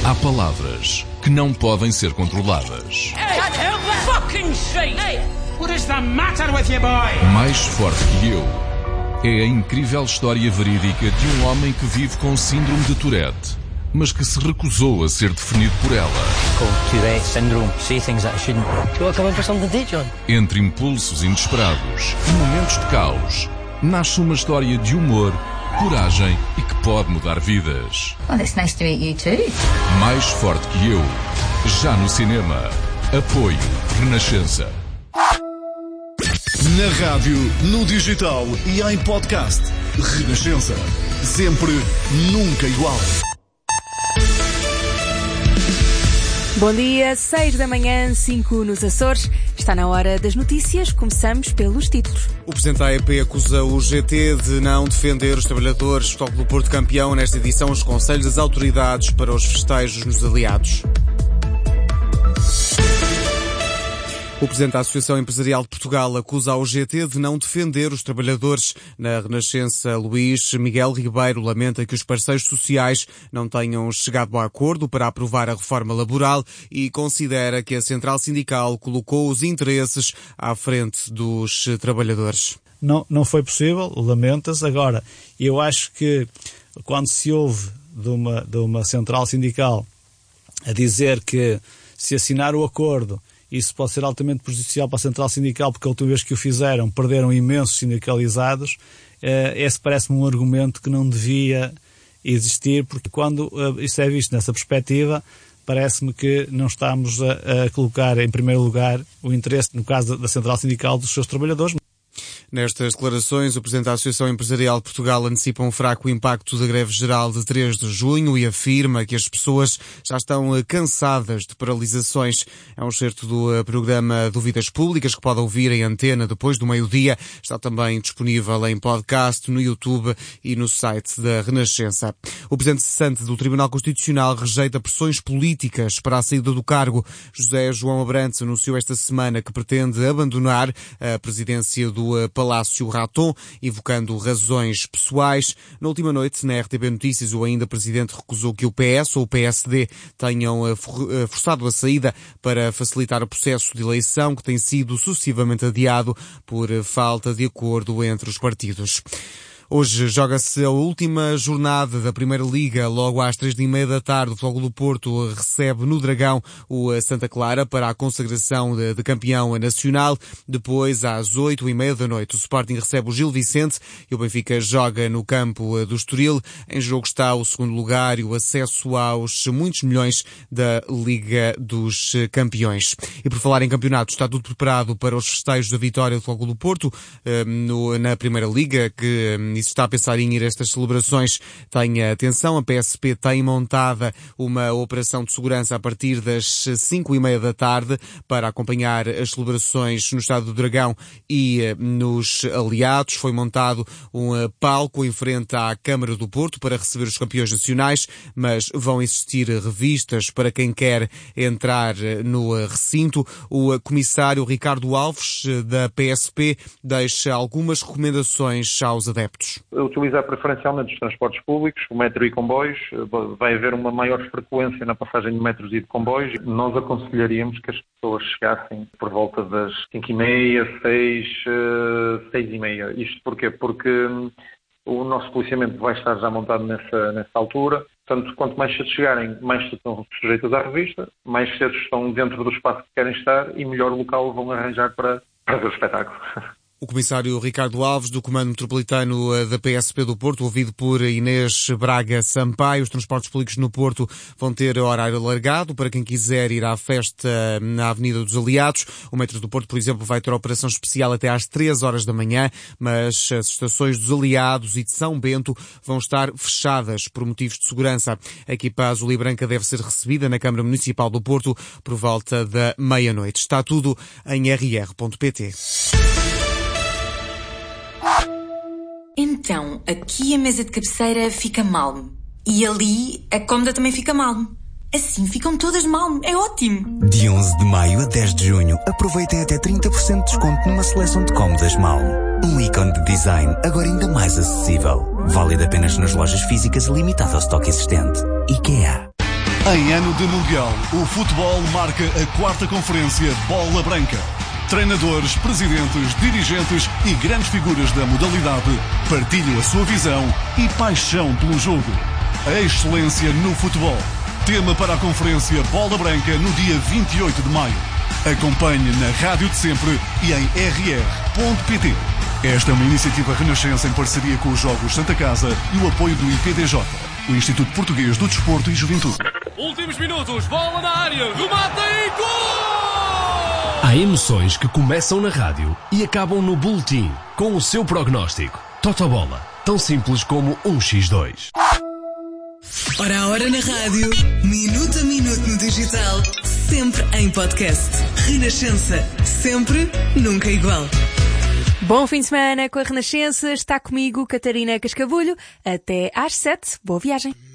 Há palavras que não podem ser controladas. Mais forte que eu é a incrível história verídica de um homem que vive com síndrome de Tourette, mas que se recusou a ser definido por ela. Tourette syndrome, say things that I shouldn't. Do you want to come in for something to eat, John? Entre impulsos inesperados e momentos de caos, nasce uma história de humor, coragem e que pode mudar vidas. Well, it's nice to meet you too. Mais forte que eu, já no cinema. Apoio Renascença. Na rádio, no digital e em podcast. Renascença. Sempre, nunca igual. Bom dia, 6 da manhã, 5 nos Açores. Está na hora das notícias. Começamos pelos títulos. O presidente da AEP acusa o GT de não defender os trabalhadores. Futebol Clube do Porto campeão. Nesta edição, os conselhos das autoridades para os festejos nos aliados. O presidente da Associação Empresarial de Portugal acusa ao GT de não defender os trabalhadores. Na Renascença, Luís Miguel Ribeiro lamenta que os parceiros sociais não tenham chegado a acordo para aprovar a reforma laboral e considera que a Central Sindical colocou os interesses à frente dos trabalhadores. Não foi possível, lamenta-se. Agora, eu acho que quando se ouve de uma Central Sindical a dizer que se assinar o acordo isso pode ser altamente prejudicial para a Central Sindical, porque a última vez que o fizeram perderam imensos sindicalizados. Esse parece-me um argumento que não devia existir, porque quando isso é visto nessa perspectiva, parece-me que não estamos a colocar em primeiro lugar o interesse, no caso da Central Sindical, dos seus trabalhadores. Nestas declarações, o presidente da Associação Empresarial de Portugal antecipa um fraco impacto da greve geral de 3 de junho e afirma que as pessoas já estão cansadas de paralisações. É um excerto do programa Dúvidas Públicas que pode ouvir em antena depois do meio-dia. Está também disponível em podcast, no YouTube e no site da Renascença. O presidente cessante do Tribunal Constitucional rejeita pressões políticas para a saída do cargo. José João Abrantes anunciou esta semana que pretende abandonar a presidência do Palácio Raton, evocando razões pessoais. Na última noite, na RTP Notícias, o ainda presidente recusou que o PS ou o PSD tenham forçado a saída para facilitar o processo de eleição, que tem sido sucessivamente adiado por falta de acordo entre os partidos. Hoje joga-se a última jornada da Primeira Liga. Logo às 3h30 da tarde, o Futebol Clube do Porto recebe no Dragão o Santa Clara para a consagração de campeão nacional. Depois, às 8h30 da noite, o Sporting recebe o Gil Vicente e o Benfica joga no campo do Estoril. Em jogo está o segundo lugar e o acesso aos muitos milhões da Liga dos Campeões. E por falar em campeonato, está tudo preparado para os festejos da vitória do Futebol Clube do Porto na Primeira Liga, que e se está a pensar em ir a estas celebrações, tenha atenção. A PSP tem montada uma operação de segurança a partir das 5h30 da tarde para acompanhar as celebrações no Estádio do Dragão e nos aliados. Foi montado um palco em frente à Câmara do Porto para receber os campeões nacionais, mas vão existir revistas para quem quer entrar no recinto. O comissário Ricardo Alves, da PSP, deixa algumas recomendações aos adeptos. Utilizar preferencialmente os transportes públicos, o metro e comboios. Vai haver uma maior frequência na passagem de metros e de comboios. Nós aconselharíamos que as pessoas chegassem por volta das 5h30, 6h30. Isto porquê? Porque o nosso policiamento vai estar já montado nessa altura. Portanto, quanto mais cedo chegarem, mais cedo estão sujeitos à revista, mais cedo estão dentro do espaço que querem estar e melhor local vão arranjar para ver o espetáculo. O comissário Ricardo Alves, do Comando Metropolitano da PSP do Porto, ouvido por Inês Braga Sampaio. Os transportes públicos no Porto vão ter horário alargado para quem quiser ir à festa na Avenida dos Aliados. O metro do Porto, por exemplo, vai ter operação especial até às 3h da manhã, mas as estações dos Aliados e de São Bento vão estar fechadas por motivos de segurança. A equipa azul e branca deve ser recebida na Câmara Municipal do Porto por volta da meia-noite. Está tudo em rr.pt. Então, aqui a mesa de cabeceira fica malme. E ali a cômoda também fica malme. Assim ficam todas malme. É ótimo. De 11 de maio a 10 de junho, aproveitem até 30% de desconto numa seleção de cômodas malme. Um ícone de design agora ainda mais acessível. Válido apenas nas lojas físicas e limitado ao estoque existente. IKEA. Em ano de Mundial, o futebol marca a 4ª Conferência Bola Branca. Treinadores, presidentes, dirigentes e grandes figuras da modalidade partilham a sua visão e paixão pelo jogo. A excelência no futebol. Tema para a Conferência Bola Branca no dia 28 de maio. Acompanhe na Rádio de Sempre e em rr.pt. Esta é uma iniciativa Renascença em parceria com os Jogos Santa Casa e o apoio do IPDJ, o Instituto Português do Desporto e Juventude. Últimos minutos, bola na área, remata e gol! Há emoções que começam na rádio e acabam no boletim, com o seu prognóstico. Totobola, tão simples como 1x2. Hora a hora na rádio, minuto a minuto no digital, sempre em podcast. Renascença, sempre, nunca igual. Bom fim de semana com a Renascença. Está comigo Catarina Cascavulho. Até às 7. Boa viagem.